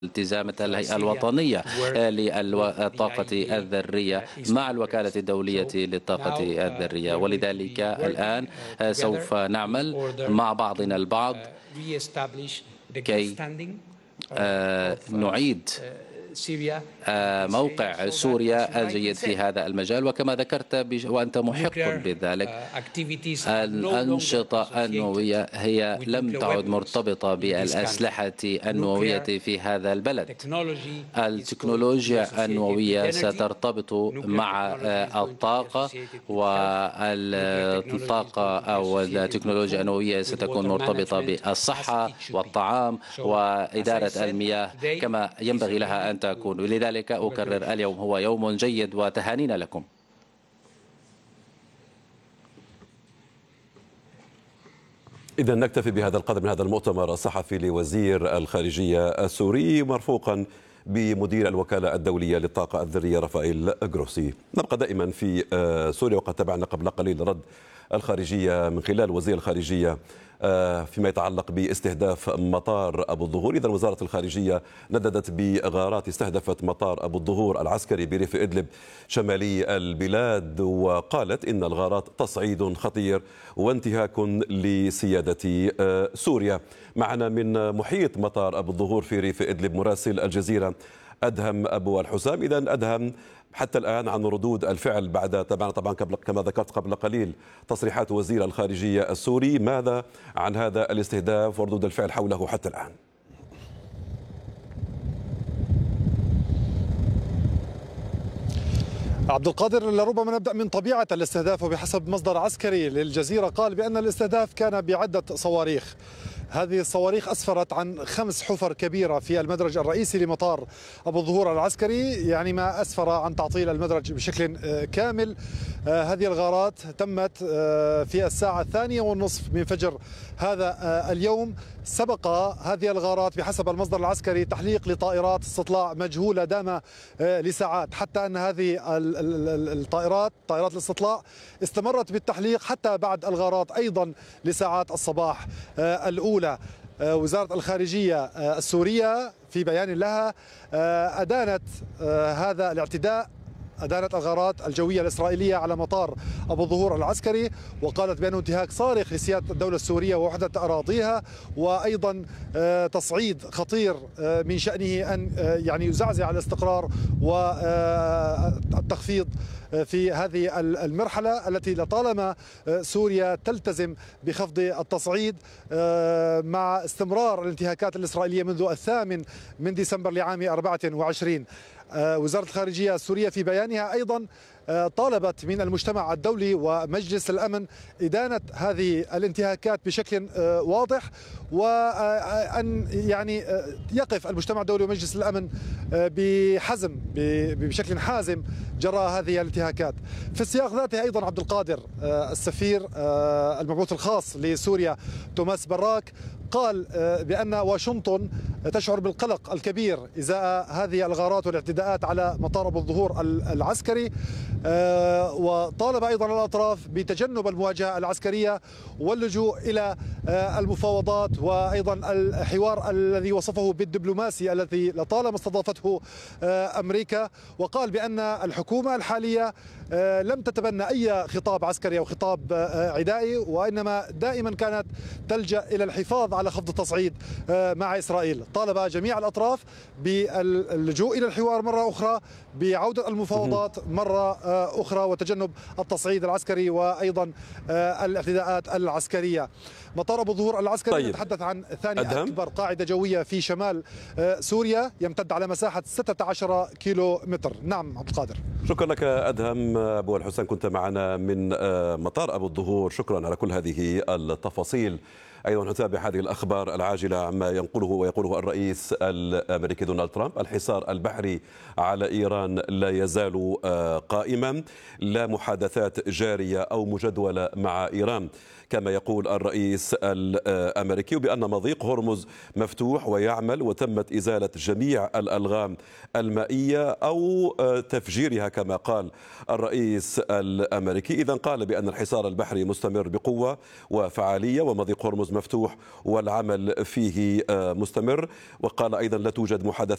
التزامات الهيئة الوطنية للطاقة الذرية مع الوكالة الدولية للطاقة الذرية، ولذلك الآن سوف نعمل مع بعضنا البعض كي نعيد موقع سوريا الجيد في هذا المجال. وكما ذكرت وأنت محق بذلك، الأنشطة النووية هي لم تعد مرتبطة بالأسلحة النووية في هذا البلد. التكنولوجيا النووية سترتبط مع الطاقة، والطاقة أو التكنولوجيا النووية ستكون مرتبطة بالصحة والطعام وإدارة المياه كما ينبغي لها أن تكون. لذلك أكرر، اليوم هو يوم جيد وتهانينا لكم. إذا نكتفي بهذا القدر من هذا المؤتمر الصحفي لوزير الخارجية السوري مرفوقا بمدير الوكالة الدولية للطاقة الذرية رافائيل جروسي. نبقى دائما في سوريا، وقد تابعنا قبل قليل رد الخارجية من خلال وزير الخارجية فيما يتعلق باستهداف مطار أبو الظهور. إذا وزارة الخارجية نددت بغارات استهدفت مطار أبو الظهور العسكري بريف إدلب شمالي البلاد، وقالت إن الغارات تصعيد خطير وانتهاك لسيادة سوريا. معنا من محيط مطار أبو الظهور في ريف إدلب مراسل الجزيرة أدهم أبو الحسام. إذا أدهم، حتى الآن عن ردود الفعل بعد طبعا كما ذكرت قبل قليل تصريحات وزير الخارجية السوري، ماذا عن هذا الاستهداف وردود الفعل حوله حتى الآن؟ عبد القادر، لربما نبدأ من طبيعة الاستهداف. وبحسب مصدر عسكري للجزيرة قال بأن الاستهداف كان بعدة صواريخ. هذه الصواريخ أسفرت عن 5 حفر كبيرة في المدرج الرئيسي لمطار أبو الظهور العسكري، يعني ما أسفر عن تعطيل المدرج بشكل كامل. هذه الغارات تمت في الساعة 2:30 من فجر هذا اليوم. سبق هذه الغارات بحسب المصدر العسكري تحليق لطائرات استطلاع مجهولة دام لساعات، حتى أن هذه طائرات الاستطلاع استمرت بالتحليق حتى بعد الغارات أيضا لساعات الصباح الأولى. وزارة الخارجية السورية في بيان لها أدانت هذا الاعتداء، أدانت الغارات الجوية الإسرائيلية على مطار أبو الظهور العسكري، وقالت بأنه انتهاك صارخ لسيادة الدولة السورية ووحدة أراضيها، وأيضا تصعيد خطير من شأنه أن يعني يزعزع الاستقرار والتخفيض في هذه المرحلة التي لطالما سوريا تلتزم بخفض التصعيد مع استمرار الانتهاكات الإسرائيلية منذ 8 ديسمبر لعام 24. وزارة الخارجية السورية في بيانها أيضا طالبت من المجتمع الدولي ومجلس الأمن إدانة هذه الانتهاكات بشكل واضح، وأن يعني يقف المجتمع الدولي ومجلس الأمن بشكل حازم جراء هذه الانتهاكات. في السياق ذاته أيضا عبد القادر، السفير المبعوث الخاص لسوريا توماس براك قال بأن واشنطن تشعر بالقلق الكبير إزاء هذه الغارات والاعتداءات على مطار أبو الظهور العسكري، وطالب أيضا الأطراف بتجنب المواجهة العسكرية واللجوء إلى المفاوضات وأيضا الحوار الذي وصفه بالدبلوماسي الذي لطالما استضافته أمريكا. وقال بأن الحكومة الحالية لم تتبنى أي خطاب عسكري أو خطاب عدائي، وإنما دائما كانت تلجأ إلى الحفاظ على خفض التصعيد مع إسرائيل. طالب جميع الأطراف باللجوء إلى الحوار مرة أخرى، بعودة المفاوضات مرة أخرى، وتجنب التصعيد العسكري وأيضا الاعتداءات العسكرية. مطار أبو الظهور العسكري يتحدث عن ثاني أكبر قاعدة جوية في شمال سوريا، يمتد على مساحة 16 كيلو متر. نعم عبد القادر. شكرا لك أدهم أبو الحسين، كنت معنا من مطار أبو الظهور. شكرا على كل هذه التفاصيل. أيضا نتابع هذه الأخبار العاجلة عما ينقله ويقوله الرئيس الأمريكي دونالد ترامب. الحصار البحري على إيران لا يزال قائما، لا محادثات جارية أو مجدولة مع إيران كما يقول الرئيس الأمريكي، بأن مضيق هرمز مفتوح ويعمل وتمت إزالة جميع الألغام المائية أو تفجيرها كما قال الرئيس الأمريكي. إذن قال بأن الحصار البحري مستمر بقوة وفعالية ومضيق هرمز مفتوح والعمل فيه مستمر. وقال أيضا لا توجد محادثات